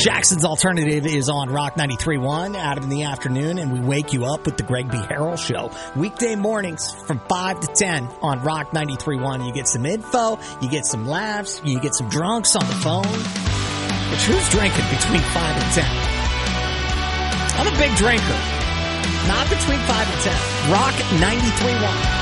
Jackson's Alternative is on Rock 93.1, Adam in the afternoon, and we wake you up with the Greg B. Harrell Show. Weekday mornings from 5 to 10 on Rock 93.1. You get some info, you get some laughs, you get some drunks on the phone. Which who's drinking between 5 and 10? I'm a big drinker. Not between 5 and 10. Rock 93.1.